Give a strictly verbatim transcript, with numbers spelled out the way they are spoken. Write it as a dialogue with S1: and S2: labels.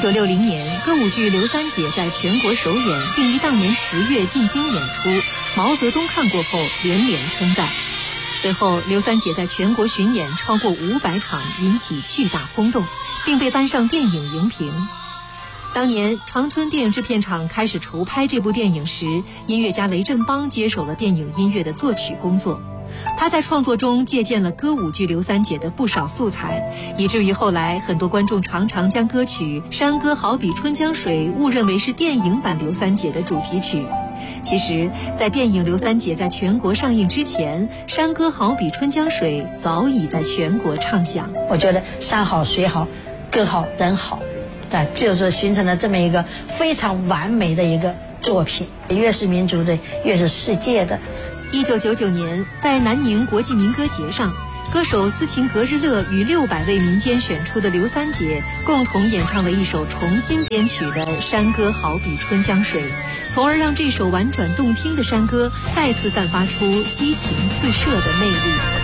S1: 九六零年，歌舞剧《刘三姐》在全国首演，并于当年十月进京演出。毛泽东看过后连连称赞。随后，刘三姐在全国巡演超过五百场，引起巨大轰动，并被搬上电影荧屏。当年长春电影制片厂开始筹拍这部电影时，音乐家雷振邦接手了电影音乐的作曲工作。他在创作中借鉴了歌舞剧《刘三姐》的不少素材，以至于后来很多观众常常将歌曲《山歌好比春江水》误认为是电影版《刘三姐》的主题曲。其实，在电影《刘三姐》在全国上映之前，《山歌好比春江水》早已在全国畅响。
S2: 我觉得山好水好歌好人好，对，就是形成了这么一个非常完美的一个作品，越是民族的越是世界的。
S1: 一九九九年，在南宁国际民歌节上，歌手斯琴格日乐与六百位民间选出的刘三姐共同演唱了一首重新编曲的《山歌好比春江水》，从而让这首婉转动听的山歌再次散发出激情四射的魅力。